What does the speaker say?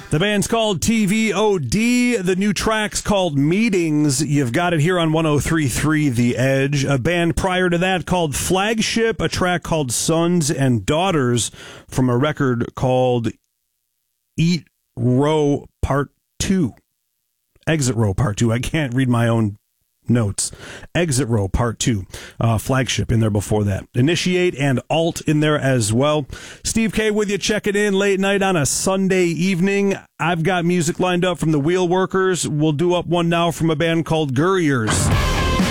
The band's called TVOD. The new track's called Meetings. You've got it here on 103.3 The Edge. A band prior to that called Flagship, a track called Sons and Daughters from a record called Eat Row Part 2. Exit Row Part 2. I can't read my own notes. Exit Row Part 2. Flagship in there before that. Initiate and Alt in there as well. Steve K with you, checking in late night on a Sunday evening. I've got music lined up from the Wheel Workers. We'll do up one now from a band called Gurriers.